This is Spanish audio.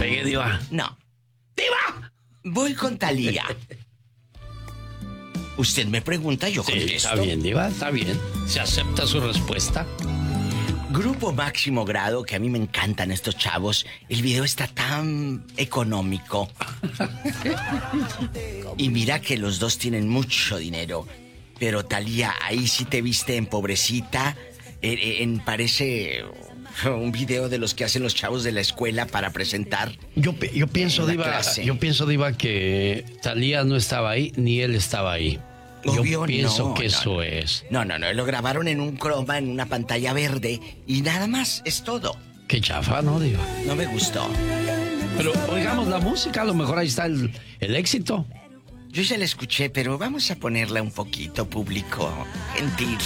pegué, Diva. No. ¡Diva! Voy con Thalía. Usted me pregunta, yo Sí, contesto. está bien, Diva, está bien. Se acepta su respuesta. Grupo Máximo Grado, que a mí me encantan estos chavos. El video está tan económico. Y mira que los dos tienen mucho dinero. Pero Thalía, ahí sí te viste en pobrecita. Parece un video de los que hacen los chavos de la escuela para presentar. Yo pienso, Diva, que Thalía no estaba ahí, ni él estaba ahí. Obvio, yo pienso no, que no, eso no. es. No, lo grabaron en un croma, en una pantalla verde. Y nada más, es todo. Qué chafa, ¿no, Diva? No me gustó. Pero oigamos la música, a lo mejor ahí está el éxito. Yo ya la escuché, pero vamos a ponerla un poquito, público gentil.